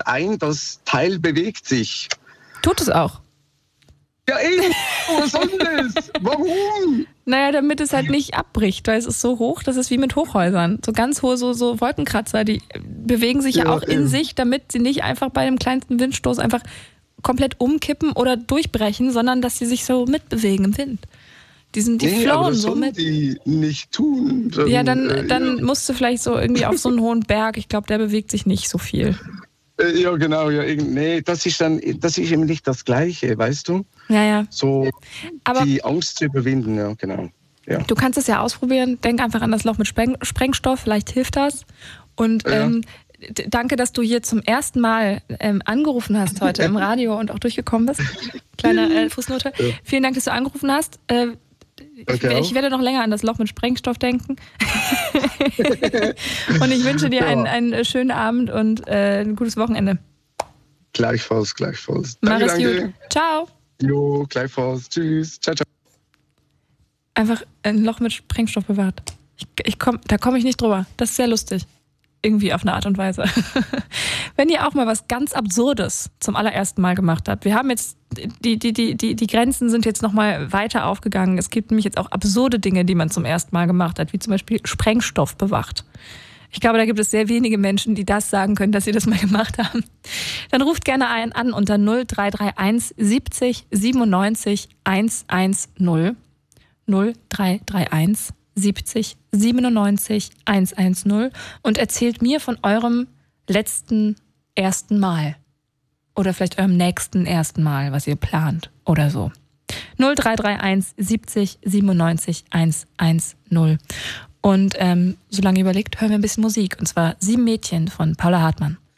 das Teil bewegt sich. Tut es auch. Ja, eben. Was soll denn das? Warum? Naja, damit es halt nicht abbricht, weil es ist so hoch, das ist wie mit Hochhäusern. So ganz hohe so Wolkenkratzer, die bewegen sich ja auch in sich, damit sie nicht einfach bei dem kleinsten Windstoß einfach komplett umkippen oder durchbrechen, sondern dass sie sich so mitbewegen im Wind. Die flowen so mit. Die nicht tun. Dann musst du vielleicht so irgendwie auf so einen hohen Berg. Ich glaube, der bewegt sich nicht so viel. Ja, genau. Ja, nee, das ist eben nicht das Gleiche, weißt du? Ja. So aber die Angst zu überwinden, ja, genau. Ja. Du kannst es ja ausprobieren. Denk einfach an das Loch mit Sprengstoff, vielleicht hilft das. Und danke, dass du hier zum ersten Mal angerufen hast heute im Radio und auch durchgekommen bist. Kleine Fußnote. Ja. Vielen Dank, dass du angerufen hast. Ich werde noch länger an das Loch mit Sprengstoff denken. Und ich wünsche dir einen schönen Abend und ein gutes Wochenende. Gleichfalls. Mach es gut. Ciao. Jo, gleichfalls. Tschüss. Ciao. Einfach ein Loch mit Sprengstoff bewahrt. Da komme ich nicht drüber. Das ist sehr lustig. Irgendwie auf eine Art und Weise. Wenn ihr auch mal was ganz Absurdes zum allerersten Mal gemacht habt. Wir haben jetzt, die Grenzen sind jetzt nochmal weiter aufgegangen. Es gibt nämlich jetzt auch absurde Dinge, die man zum ersten Mal gemacht hat, wie zum Beispiel Sprengstoff bewacht. Ich glaube, da gibt es sehr wenige Menschen, die das sagen können, dass sie das mal gemacht haben. Dann ruft gerne einen an unter 0331 70 97 110. 0331 70 97 110 und erzählt mir von eurem letzten ersten Mal. Oder vielleicht eurem nächsten ersten Mal, was ihr plant oder so. 0331 70 97 110. Und solange ihr überlegt, hören wir ein bisschen Musik. Und zwar 7 Mädchen von Paula Hartmann.